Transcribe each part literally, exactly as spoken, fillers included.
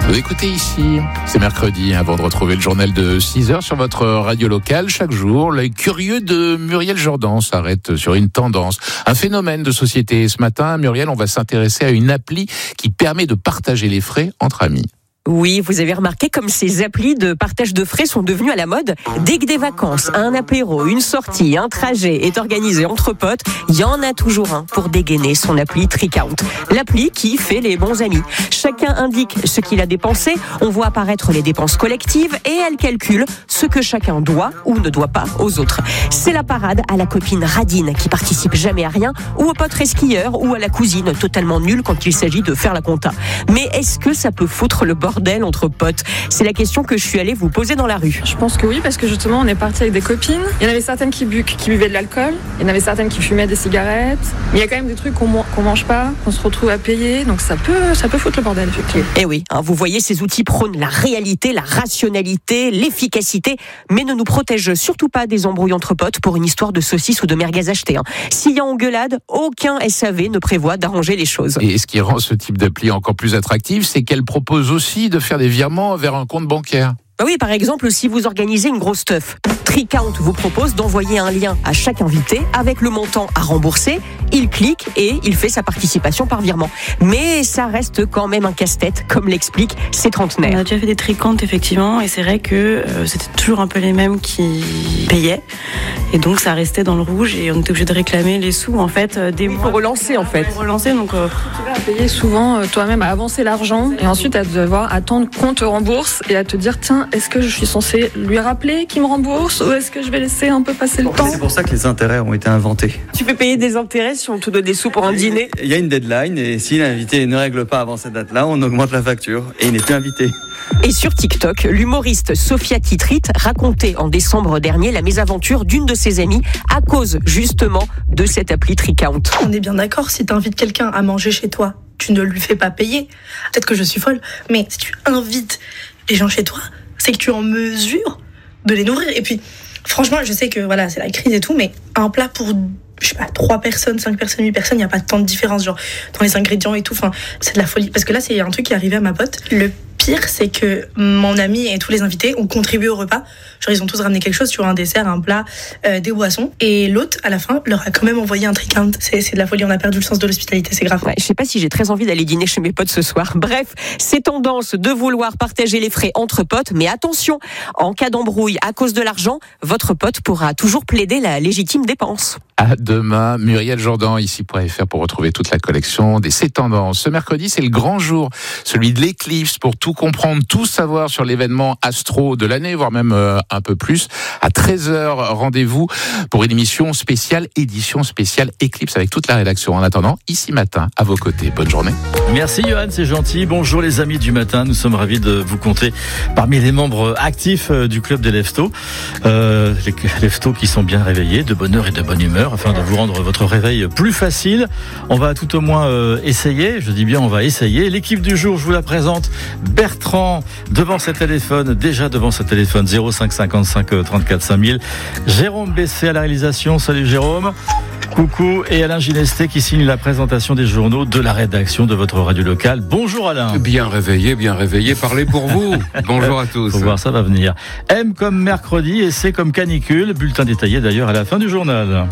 Vous écoutez ici, c'est mercredi, avant de retrouver le journal de six heures sur votre radio locale. Chaque jour, l'œil curieux de Muriel Jourdan s'arrête sur une tendance, un phénomène de société. Ce matin, Muriel, on va s'intéresser à une appli qui permet de partager les frais entre amis. Oui, vous avez remarqué comme ces applis de partage de frais sont devenues à la mode. Dès que des vacances, un apéro, une sortie, un trajet est organisé entre potes, il y en a toujours un pour dégainer son appli Tricount. L'appli qui fait les bons amis. Chacun indique ce qu'il a dépensé, on voit apparaître les dépenses collectives et elle calcule ce que chacun doit ou ne doit pas aux autres. C'est la parade à la copine radine qui participe jamais à rien, ou au pote resquilleur, ou à la cousine totalement nulle quand il s'agit de faire la compta. Mais est-ce que ça peut foutre le bordel entre potes? C'est la question que je suis allée vous poser dans la rue. Je pense que oui, parce que justement on est parti avec des copines. Il y en avait certaines qui, bu- qui buvaient de l'alcool, il y en avait certaines qui fumaient des cigarettes. Mais il y a quand même des trucs qu'on, qu'on mange pas, qu'on se retrouve à payer, donc ça peut, ça peut foutre le bordel effectivement. Eh oui, hein, vous voyez, ces outils prônent la réalité, la rationalité, l'efficacité, mais ne nous protègent surtout pas des embrouilles entre potes pour une histoire de saucisses ou de merguez achetées. Hein. S'il y a engueulade, aucun S A V ne prévoit d'arranger les choses. Et ce qui rend ce type d'appli encore plus attractif, c'est qu'elle propose aussi de faire des virements vers un compte bancaire. Bah oui, par exemple, si vous organisez une grosse teuf, Tricount vous propose d'envoyer un lien à chaque invité avec le montant à rembourser. Il clique et il fait sa participation par virement. Mais ça reste quand même un casse-tête, comme l'expliquent ces trentenaires. On a déjà fait des Tricounts, effectivement, et c'est vrai que euh, c'était toujours un peu les mêmes qui payaient. Et donc, ça restait dans le rouge et on était obligé de réclamer les sous, en fait, euh, des Il mois. faut relancer, en fait. Pour relancer, donc... Euh... Tu vas à payer souvent euh, toi-même à avancer l'argent et ensuite à devoir attendre qu'on te rembourse et à te dire tiens, est-ce que je suis censé lui rappeler qu'il me rembourse ou est-ce que je vais laisser un peu passer le temps? C'est pour ça que les intérêts ont été inventés. Tu peux payer des intérêts si on te donne des sous pour un dîner? Il y a une deadline et si l'invité ne règle pas avant cette date-là, on augmente la facture et il n'est plus invité. Et sur TikTok, l'humoriste Sophia Titrit racontait en décembre dernier la mésaventure d'une de ses amies à cause justement de cette appli Tricount. On est bien d'accord, si tu invites quelqu'un à manger chez toi, tu ne lui fais pas payer. Peut-être que je suis folle, mais si tu invites les gens chez toi, c'est que tu es en mesure de les nourrir. Et puis, franchement, je sais que voilà, c'est la crise et tout, mais un plat pour, je sais pas, trois personnes, cinq personnes, huit personnes, il n'y a pas tant de différence, genre, dans les ingrédients et tout. Enfin, c'est de la folie. Parce que là, c'est un truc qui est arrivé à ma pote. Le pire, c'est que mon ami et tous les invités ont contribué au repas. Genre, ils ont tous ramené quelque chose, tu vois, un dessert, un plat, euh, des boissons. Et l'autre, à la fin, leur a quand même envoyé un Tricount. C'est, c'est de la folie, on a perdu le sens de l'hospitalité, c'est grave. Ouais, je sais pas si j'ai très envie d'aller dîner chez mes potes ce soir. Bref, c'est tendance de vouloir partager les frais entre potes, mais attention, en cas d'embrouille à cause de l'argent, votre pote pourra toujours plaider la légitime dépense. À demain, Muriel Jourdan, ici point F R pour retrouver toute la collection des C'est Tendances. Ce mercredi, c'est le grand jour, celui de l'éclipse, pour tout comprendre, tout savoir sur l'événement astro de l'année, voire même euh, un peu plus. À treize heures, rendez-vous pour une émission spéciale, édition spéciale éclipse avec toute la rédaction. En attendant, ici matin, à vos côtés. Bonne journée. Merci Johan, c'est gentil. Bonjour les amis du matin, nous sommes ravis de vous compter parmi les membres actifs du club des Leftos. Euh, les Leftos qui sont bien réveillés, de bonne heure et de bonne humeur, afin de vous rendre votre réveil plus facile. On va tout au moins euh, essayer, je dis bien on va essayer. L'équipe du jour, je vous la présente. Bertrand, devant ses téléphones, déjà devant ses téléphones, zéro cinq cinquante-cinq trente-quatre cinq mille. Jérôme Bessé à la réalisation, salut Jérôme. Coucou, et Alain Ginesté qui signe la présentation des journaux de la rédaction de votre radio locale. Bonjour Alain. Bien réveillé, bien réveillé, parlez pour vous. Bonjour à tous. Faut voir, ça va venir. M comme mercredi et C comme canicule. Bulletin détaillé d'ailleurs à la fin du journal.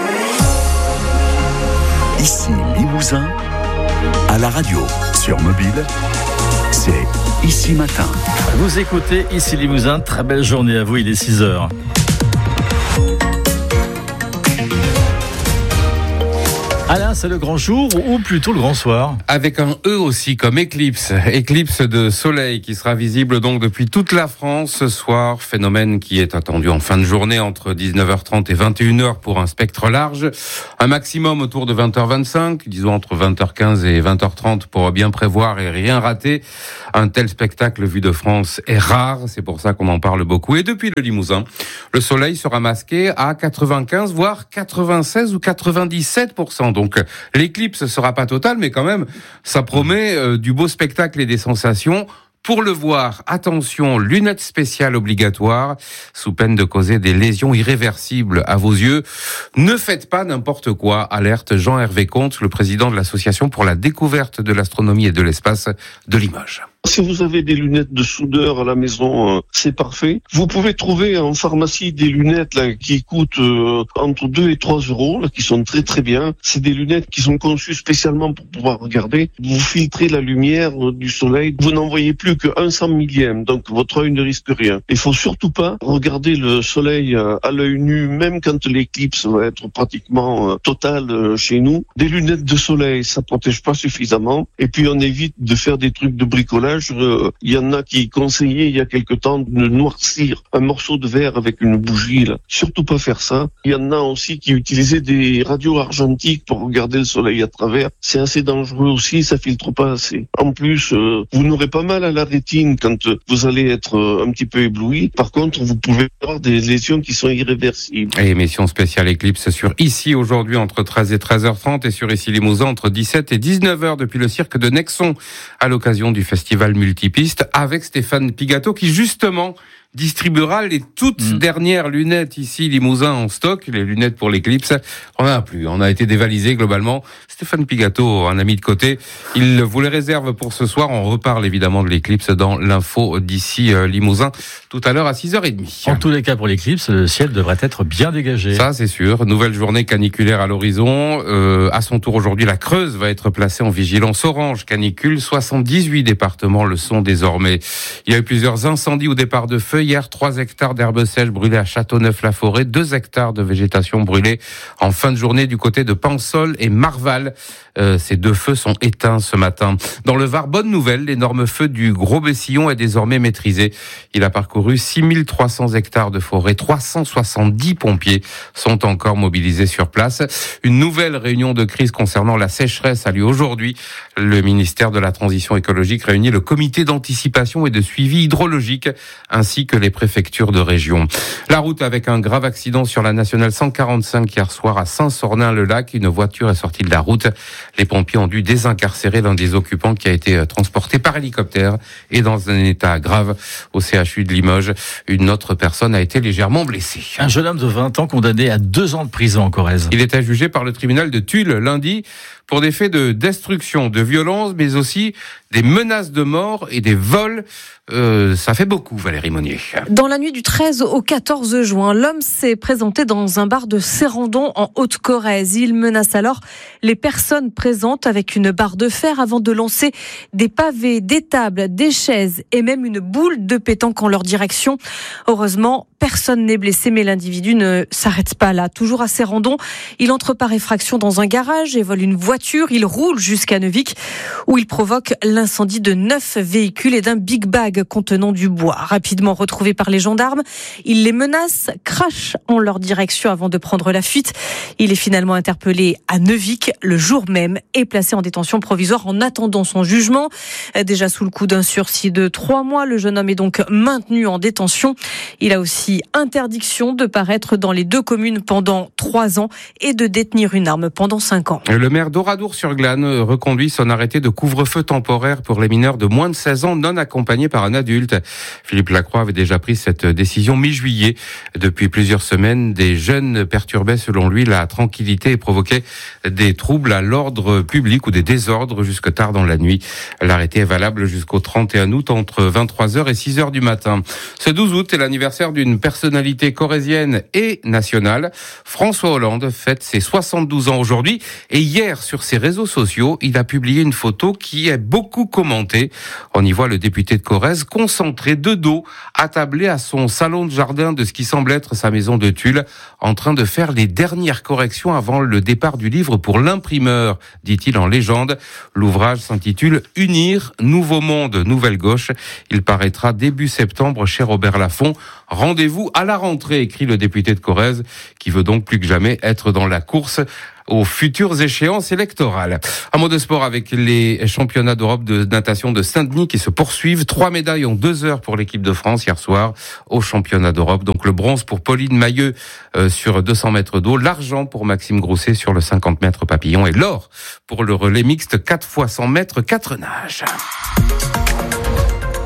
Ici Limousin, à la radio, sur mobile, c'est Ici Matin. Vous écoutez Ici Limousin, très belle journée à vous, il est six heures. Alain, c'est le grand jour ou plutôt le grand soir? Avec un E aussi comme éclipse, éclipse de soleil qui sera visible donc depuis toute la France ce soir, phénomène qui est attendu en fin de journée entre dix-neuf heures trente et vingt et une heures pour un spectre large, un maximum autour de vingt heures vingt-cinq, disons entre vingt heures quinze et vingt heures trente pour bien prévoir et rien rater. Un tel spectacle vu de France est rare, c'est pour ça qu'on en parle beaucoup. Et depuis le Limousin, le soleil sera masqué à quatre-vingt-quinze voire quatre-vingt-seize ou quatre-vingt-dix-sept pour cent. Donc l'éclipse sera pas totale, mais quand même, ça promet euh, du beau spectacle et des sensations. Pour le voir, attention, lunettes spéciales obligatoires, sous peine de causer des lésions irréversibles à vos yeux. Ne faites pas n'importe quoi, alerte Jean-Hervé Comte, le président de l'Association pour la découverte de l'astronomie et de l'espace de Limoges. Si vous avez des lunettes de soudeur à la maison, euh, c'est parfait. Vous pouvez trouver en pharmacie des lunettes là qui coûtent euh, entre deux et trois euros, là, qui sont très très bien. C'est des lunettes qui sont conçues spécialement pour pouvoir regarder. Vous filtrez la lumière euh, du soleil. Vous n'en voyez plus que un cent millième, donc votre œil ne risque rien. Il faut surtout pas regarder le soleil euh, à l'œil nu, même quand l'éclipse va être pratiquement euh, totale euh, chez nous. Des lunettes de soleil, ça protège pas suffisamment. Et puis on évite de faire des trucs de bricolage. Il y en a qui conseillaient il y a quelque temps de noircir un morceau de verre avec une bougie. Là. Surtout pas faire ça. Il y en a aussi qui utilisaient des radios argentiques pour regarder le soleil à travers. C'est assez dangereux aussi, ça filtre pas assez. En plus, euh, vous n'aurez pas mal à la rétine quand vous allez être euh, un petit peu ébloui. Par contre, vous pouvez avoir des lésions qui sont irréversibles. Et émission spéciale Éclipse sur Ici aujourd'hui entre treize et treize heures trente et sur Ici Limousin entre dix-sept et dix-neuf heures depuis le cirque de Nexon à l'occasion du festival multipiste avec Stéphane Pigato qui justement distribuera les toutes mmh. dernières lunettes ici Limousin en stock, les lunettes pour l'éclipse. On n'en a plus, on a été dévalisé globalement. Stéphane Pigato, un ami de côté, il vous les réserve pour ce soir. On reparle évidemment de l'éclipse dans l'info d'ici euh, Limousin tout à l'heure à six heures trente. En tous les cas pour l'éclipse, le ciel devrait être bien dégagé. Ça c'est sûr. Nouvelle journée caniculaire à l'horizon. Euh, à son tour aujourd'hui, la Creuse va être placée en vigilance orange canicule. soixante-dix-huit départements le sont désormais. Il y a eu plusieurs incendies au départ de feu. Hier, trois hectares d'herbes sèches brûlées à Châteauneuf-la-Forêt, deux hectares de végétation brûlée en fin de journée du côté de Pansol et Marval. Euh, ces deux feux sont éteints ce matin. Dans le Var, bonne nouvelle, l'énorme feu du Gros Bessillon est désormais maîtrisé. Il a parcouru six mille trois cents hectares de forêt. trois cent soixante-dix pompiers sont encore mobilisés sur place. Une nouvelle réunion de crise concernant la sécheresse a lieu aujourd'hui. Le ministère de la Transition écologique réunit le comité d'anticipation et de suivi hydrologique ainsi que les préfectures de région. La route avec un grave accident sur la nationale cent quarante-cinq hier soir à Saint-Sornin-le-Lac. Une voiture est sortie de la route. Les pompiers ont dû désincarcérer l'un des occupants qui a été transporté par hélicoptère et dans un état grave au C H U de Limoges. Une autre personne a été légèrement blessée. Un jeune homme de vingt ans condamné à deux ans de prison en Corrèze. Il était jugé par le tribunal de Tulle lundi pour des faits de destruction, de violence, mais aussi des menaces de mort et des vols. Euh, ça fait beaucoup, Valérie Monnier. Dans la nuit du treize au quatorze juin, l'homme s'est présenté dans un bar de Cérandon en Haute-Corrèze. Il menace alors les personnes présentes avec une barre de fer avant de lancer des pavés, des tables, des chaises et même une boule de pétanque en leur direction. Heureusement, personne n'est blessé, mais l'individu ne s'arrête pas là. Toujours à Cérandon, il entre par effraction dans un garage et vole une voiture. Il roule jusqu'à Neuvic où il provoque l'incendie de neuf véhicules et d'un big bag contenant du bois. Rapidement retrouvé par les gendarmes, il les menace, crache en leur direction avant de prendre la fuite. Il est finalement interpellé à Neuvic le jour même et placé en détention provisoire en attendant son jugement. Déjà sous le coup d'un sursis de trois mois, le jeune homme est donc maintenu en détention. Il a aussi interdiction de paraître dans les deux communes pendant trois ans et de détenir une arme pendant cinq ans. Le maire d'Oradour-sur-Glane reconduit son arrêté de couvre-feu temporaire pour les mineurs de moins de seize ans non accompagnés par un adulte. Philippe Lacroix avait déjà pris cette décision mi-juillet. Depuis plusieurs semaines, des jeunes perturbaient selon lui la tranquillité et provoquaient des troubles à l'ordre public ou des désordres jusque tard dans la nuit. L'arrêté est valable jusqu'au trente et un août entre vingt-trois heures et six heures du matin. Ce douze août est l'anniversaire d'une personnalité corrézienne et nationale. François Hollande fête ses soixante-douze ans aujourd'hui et hier sur ses réseaux sociaux, il a publié une photo qui est beaucoup commentée. On y voit le député de Corrèze concentré de dos, attablé à son salon de jardin de ce qui semble être sa maison de Tulle, en train de faire les dernières corrections avant le départ du livre pour l'imprimeur, dit-il en légende. L'ouvrage s'intitule « Unir, Nouveau Monde, Nouvelle Gauche ». Il paraîtra début septembre chez Robert Laffont. Rendez-vous à la rentrée, écrit le député de Corrèze, qui veut donc plus que jamais être dans la course aux futures échéances électorales. Un mot de sport avec les championnats d'Europe de natation de Saint-Denis qui se poursuivent. Trois médailles en deux heures pour l'équipe de France hier soir au championnat d'Europe. Donc le bronze pour Pauline Mailleux euh, sur deux cents mètres d'eau, l'argent pour Maxime Grousset sur le cinquante mètres papillon et l'or pour le relais mixte quatre fois cent mètres quatre nages.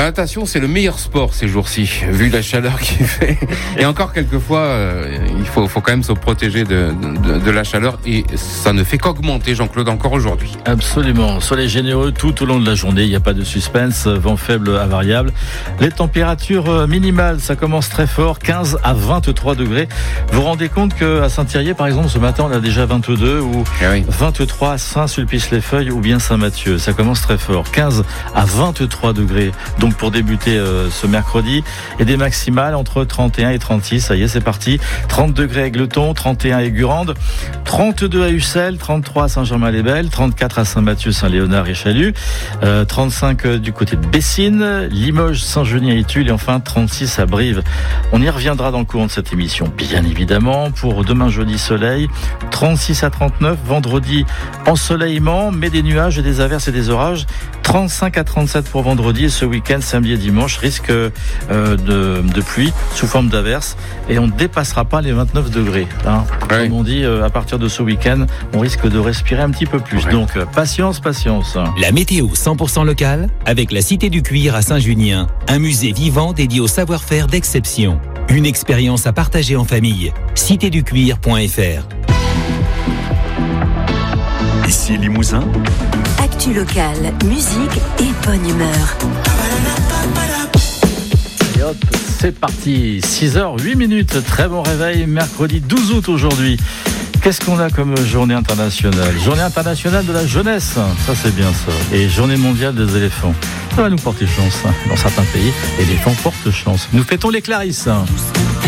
natation, c'est le meilleur sport ces jours-ci, vu la chaleur qu'il fait. Et encore quelquefois, euh, il faut, faut quand même se protéger de, de, de la chaleur. Et ça ne fait qu'augmenter, Jean-Claude, encore aujourd'hui. Absolument. Soleil généreux tout au long de la journée. Il n'y a pas de suspense. Vent faible à variable. Les températures minimales, ça commence très fort. quinze à vingt-trois degrés. Vous vous rendez compte qu'à Saint-Thierry, par exemple, ce matin, on a déjà vingt-deux ou ah oui. vingt-trois à Saint-Sulpice-les-Feuilles ou bien Saint-Mathieu. Ça commence très fort. quinze à vingt-trois degrés. Donc pour débuter euh, ce mercredi. Et des maximales entre trente et un et trente-six. Ça y est, c'est parti. trente degrés à Égletons, trente et un à Égurande, trente-deux à Ussel, trente-trois à Saint-Germain-les-Belles, trente-quatre à Saint-Mathieu, Saint-Léonard et Chalut, euh, trente-cinq du côté de Bessines, Limoges, Saint-Genis et Tulle et enfin trente-six à Brive. On y reviendra dans le courant de cette émission, bien évidemment. Pour demain jeudi, soleil, trente-six à trente-neuf, vendredi ensoleillement, mais des nuages et des averses et des orages, trente-cinq à trente-sept pour vendredi et ce week-end, samedi et dimanche, risque euh, de, de pluie sous forme d'averses et on ne dépassera pas les vingt-neuf degrés. Hein. Ouais. Comme on dit, euh, à partir de ce week-end, on risque de respirer un petit peu plus. Ouais. Donc, euh, patience, patience. La météo cent pour cent locale avec la Cité du Cuir à Saint-Junien, un musée vivant dédié au savoir-faire d'exception. Une expérience à partager en famille. cité du cuir point f r. Ici Limousin. Actu locale, musique et bonne humeur. Et hop, c'est parti. six heures huit minutes. Très bon réveil. Mercredi douze août aujourd'hui. Qu'est-ce qu'on a comme journée internationale ? Journée internationale de la jeunesse. Ça, c'est bien ça. Et journée mondiale des éléphants. Ça va nous porter chance. Dans certains pays, l'éléphant porte chance. Nous fêtons les Clarisses.